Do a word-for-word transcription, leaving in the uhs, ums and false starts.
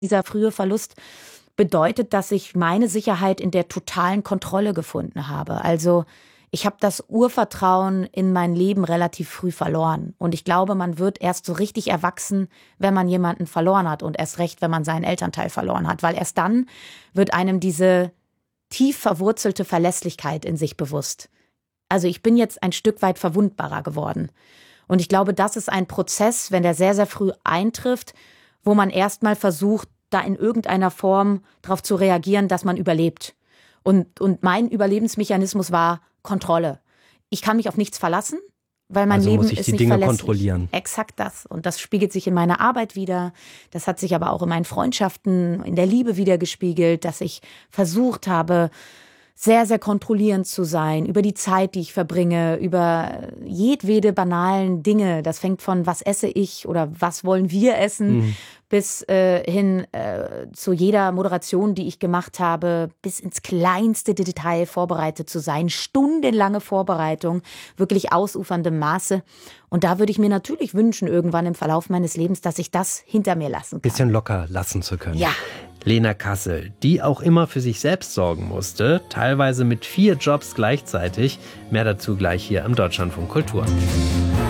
Dieser frühe Verlust bedeutet, dass ich meine Sicherheit in der totalen Kontrolle gefunden habe. Also ich habe das Urvertrauen in mein Leben relativ früh verloren. Und ich glaube, man wird erst so richtig erwachsen, wenn man jemanden verloren hat. Und erst recht, wenn man seinen Elternteil verloren hat. Weil erst dann wird einem diese tief verwurzelte Verlässlichkeit in sich bewusst. Also ich bin jetzt ein Stück weit verwundbarer geworden. Und ich glaube, das ist ein Prozess, wenn der sehr, sehr früh eintrifft, wo man erstmal versucht, da in irgendeiner Form darauf zu reagieren, dass man überlebt. Und, und mein Überlebensmechanismus war Kontrolle. Ich kann mich auf nichts verlassen, weil mein also Leben muss ich ist die nicht Dinge verlässlich. Kontrollieren. Exakt das. Und das spiegelt sich in meiner Arbeit wieder. Das hat sich aber auch in meinen Freundschaften, in der Liebe wieder gespiegelt, dass ich versucht habe, sehr, sehr kontrollierend zu sein, über die Zeit, die ich verbringe, über jedwede banalen Dinge. Das fängt von, was esse ich oder was wollen wir essen, mhm. bis äh, hin äh, zu jeder Moderation, die ich gemacht habe, bis ins kleinste Detail vorbereitet zu sein. Stundenlange Vorbereitung, wirklich ausuferndem Maße. Und da würde ich mir natürlich wünschen, irgendwann im Verlauf meines Lebens, dass ich das hinter mir lassen kann. Bisschen locker lassen zu können. Ja. Lena Kassel, die auch immer für sich selbst sorgen musste, teilweise mit vier Jobs gleichzeitig. Mehr dazu gleich hier im Deutschlandfunk Kultur.